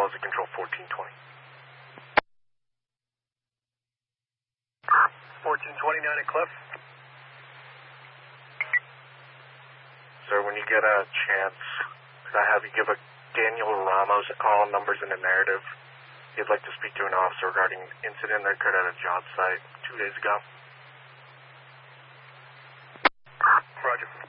Plaza Control 1420. 1429 at Cliff. Sir, when you get a chance, could I have you give a Daniel Ramos a call, numbers in the narrative? He'd like to speak to an officer regarding an incident that occurred at a job site 2 days ago. Roger.